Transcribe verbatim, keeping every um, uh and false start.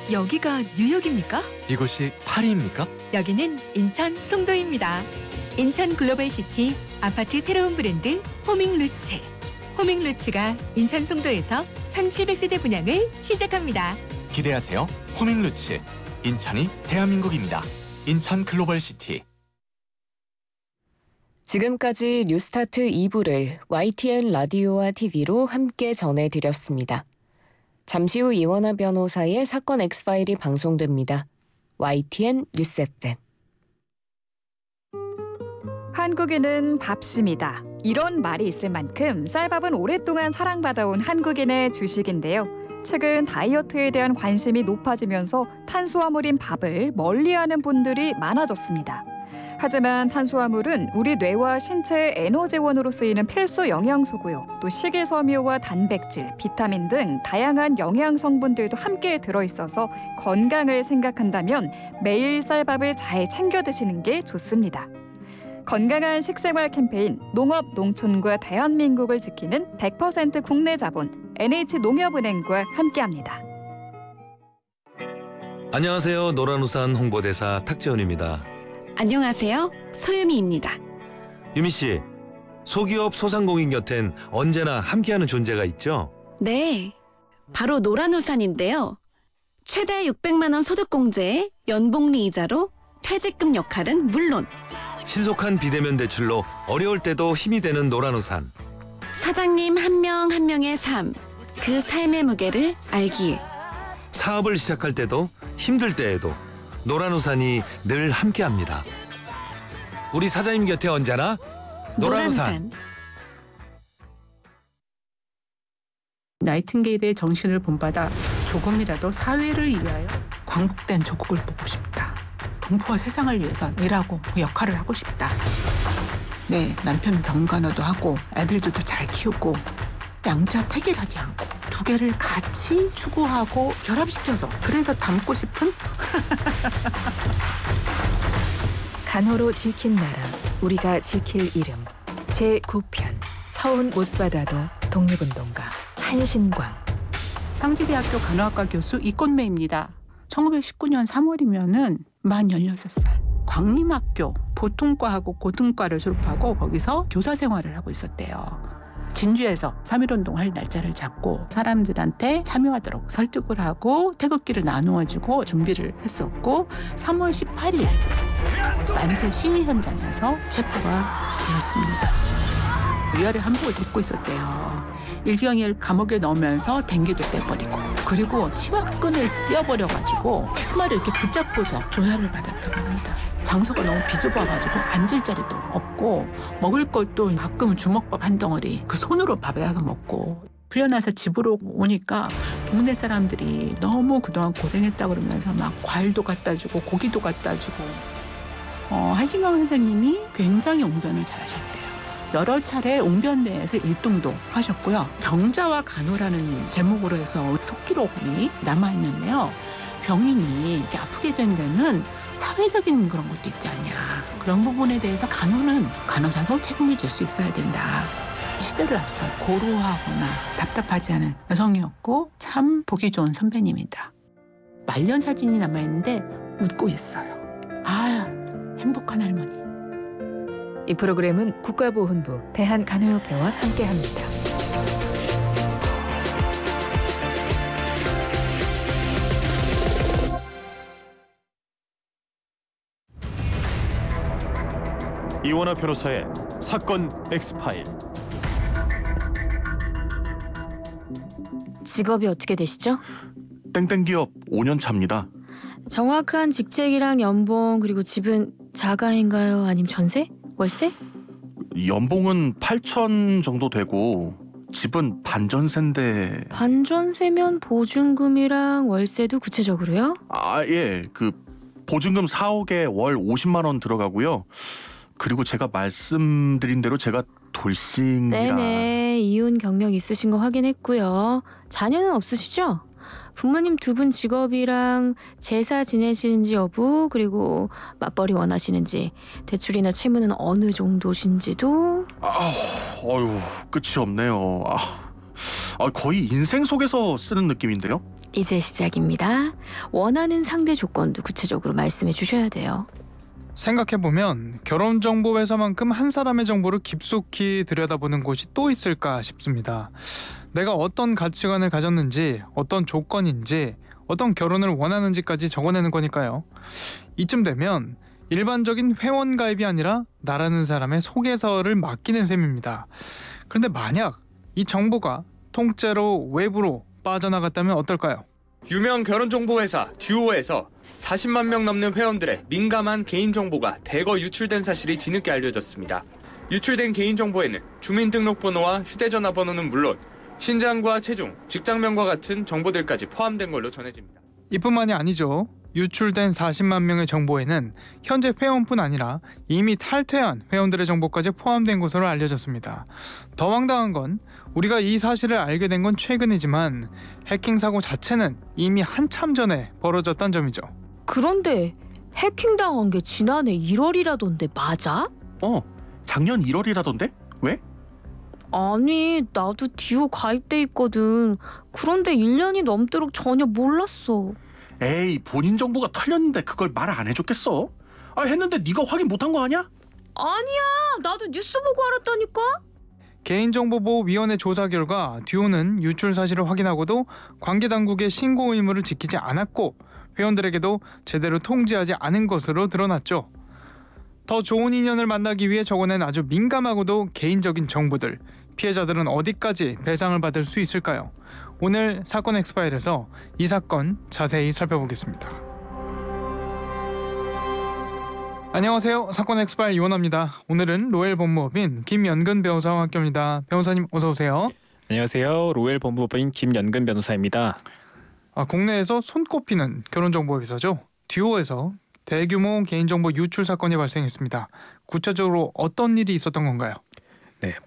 여기가 뉴욕입니까? 이곳이 파리입니까? 여기는 인천 송도입니다. 인천 글로벌시티 아파트 새로운 브랜드 호밍루츠. 호밍루츠가 인천 송도에서 천칠백 세대 분양을 시작합니다. 기대하세요. 호밍루츠. 인천이 대한민국입니다. 인천 글로벌시티. 지금까지 뉴스타트 이 부를 와이티엔 라디오와 티비로 함께 전해드렸습니다. 잠시 후 이원하 변호사의 사건 엑스파일이 방송됩니다. 와이티엔 뉴스 에프엠. 한국인은 밥심이다. 이런 말이 있을 만큼 쌀밥은 오랫동안 사랑받아온 한국인의 주식인데요. 최근 다이어트에 대한 관심이 높아지면서 탄수화물인 밥을 멀리하는 분들이 많아졌습니다. 하지만 탄수화물은 우리 뇌와 신체의 에너지원으로 쓰이는 필수 영양소고요. 또 식이섬유와 단백질, 비타민 등 다양한 영양 성분들도 함께 들어있어서 건강을 생각한다면 매일 쌀밥을 잘 챙겨 드시는 게 좋습니다. 건강한 식생활 캠페인 농업, 농촌과 대한민국을 지키는 백 퍼센트 국내 자본 엔에이치농협은행과 함께합니다. 안녕하세요. 노란우산 홍보대사 탁재훈입니다. 안녕하세요. 소유미입니다. 유미 씨, 소기업 소상공인 곁엔 언제나 함께하는 존재가 있죠? 네, 바로 노란우산인데요. 최대 육백만 원 소득공제에 연복리 이자로 퇴직금 역할은 물론 신속한 비대면 대출로 어려울 때도 힘이 되는 노란우산. 사장님 한 명 한 명의 삶, 그 삶의 무게를 알기에 사업을 시작할 때도 힘들 때에도 노란우산이 늘 함께합니다. 우리 사장님 곁에 언제나 노란우산. 노란우산. 나이팅게일의 정신을 본받아 조금이라도 사회를 위하여 광복된 조국을 보고 싶다. 동포와 세상을 위해서 일하고 그 역할을 하고 싶다. 네, 남편 병간호도 하고 애들들도 잘 키우고 양자 태길하지 않고 두 개를 같이 추구하고 결합시켜서 그래서 닮고 싶은 간호로 지킨 나라, 우리가 지킬 이름. 제구 편 서운 못 받아도 독립운동가 한신광. 상지대학교 간호학과 교수 이꽃매입니다. 천구백십구 년 삼월이면은 만 열여섯 살. 광림학교 보통과하고 고등과를 졸업하고 거기서 교사 생활을 하고 있었대요. 진주에서 삼일운동 할 날짜를 잡고 사람들한테 참여하도록 설득을 하고 태극기를 나누어주고 준비를 했었고 삼월 십팔일 만세 시위 현장에서 체포가 되었습니다. 위아래 한복을 입고 있었대요. 일경이를 감옥에 넣으면서 댕기도 떼버리고 그리고 치마끈을 띄어버려가지고 치마를 이렇게 붙잡고서 조사를 받았다고 합니다. 장소가 너무 비좁아가지고 앉을 자리도 없고 먹을 것도 가끔은 주먹밥 한 덩어리 그 손으로 밥에다가 먹고 풀려나서 집으로 오니까 동네 사람들이 너무 그동안 고생했다 그러면서 막 과일도 갖다 주고 고기도 갖다 주고 어, 한신광 선생님이 굉장히 웅변을 잘하셨대요. 여러 차례 웅변대회에서 일 등도 하셨고요. 병자와 간호라는 제목으로 해서 속기록이 남아있는데요. 병인이 이렇게 아프게 된 데는 사회적인 그런 것도 있지 않냐. 그런 부분에 대해서 간호는 간호사도 책임을 질 수 있어야 된다. 시대를 앞서 고루하거나 답답하지 않은 여성이었고 참 보기 좋은 선배님이다. 말년 사진이 남아있는데 웃고 있어요. 아, 행복한 할머니. 이 프로그램은 국가보훈부 대한간호협회와 함께합니다. 이원하 변호사의 사건 엑스파일. 직업이 어떻게 되시죠? 땡땡 기업 오 년 차입니다. 정확한 직책이랑 연봉 그리고 집은 자가인가요? 아니면 전세? 월세? 연봉은 팔천 정도 되고 집은 반전세인데. 반전세면 보증금이랑 월세도 구체적으로요? 아, 예. 그 보증금 사억에 월 오십만 원 들어가고요. 그리고 제가 말씀드린 대로 제가 돌싱이라. 네네. 이혼 경력 있으신 거 확인했고요. 자녀는 없으시죠? 부모님 두 분 직업이랑 제사 지내시는지 여부, 그리고 맞벌이 원하시는지, 대출이나 채무는 어느 정도신지도. 아, 어휴, 끝이 없네요. 아, 아, 거의 인생 속에서 쓰는 느낌인데요. 이제 시작입니다. 원하는 상대 조건도 구체적으로 말씀해 주셔야 돼요. 생각해보면 결혼정보회사만큼 한 사람의 정보를 깊숙이 들여다보는 곳이 또 있을까 싶습니다. 내가 어떤 가치관을 가졌는지, 어떤 조건인지, 어떤 결혼을 원하는지까지 적어내는 거니까요. 이쯤 되면 일반적인 회원 가입이 아니라 나라는 사람의 소개서를 맡기는 셈입니다. 그런데 만약 이 정보가 통째로 외부로 빠져나갔다면 어떨까요? 유명 결혼정보회사 듀오에서 사십만 명 넘는 회원들의 민감한 개인정보가 대거 유출된 사실이 뒤늦게 알려졌습니다. 유출된 개인정보에는 주민등록번호와 휴대전화번호는 물론 신장과 체중, 직장명과 같은 정보들까지 포함된 걸로 전해집니다. 이뿐만이 아니죠. 유출된 사십만 명의 정보에는 현재 회원뿐 아니라 이미 탈퇴한 회원들의 정보까지 포함된 것으로 알려졌습니다. 더 황당한 건 우리가 이 사실을 알게 된 건 최근이지만 해킹 사고 자체는 이미 한참 전에 벌어졌다는 점이죠. 그런데 해킹당한 게 지난해 일월이라던데 맞아? 어, 작년 일월이라던데? 왜? 아니, 나도 듀오 가입돼 있거든. 그런데 일 년이 넘도록 전혀 몰랐어. 에이, 본인 정보가 털렸는데 그걸 말 안 해줬겠어? 아, 했는데 네가 확인 못한 거 아니야? 아니야, 나도 뉴스 보고 알았다니까. 개인정보보호위원회 조사 결과 듀오는 유출 사실을 확인하고도 관계당국의 신고 의무를 지키지 않았고 회원들에게도 제대로 통지하지 않은 것으로 드러났죠. 더 좋은 인연을 만나기 위해 적어낸 아주 민감하고도 개인적인 정보들, 피해자들은 어디까지 배상을 받을 수 있을까요? 오늘 사건 엑스파일에서 이 사건 자세히 살펴보겠습니다. 안녕하세요. 사건 엑스파일 이원화입니다. 오늘은 로엘 법무법인 김연근 변호사와 함께합니다. 변호사님 어서 오세요. 안녕하세요. 로엘 법무법인 김연근 변호사입니다. 아, 국내에서 손꼽히는 결혼정보회사죠. 듀오에서 대규모 개인정보 유출 사건이 발생했습니다. 구체적으로 어떤 일이 있었던 건가요?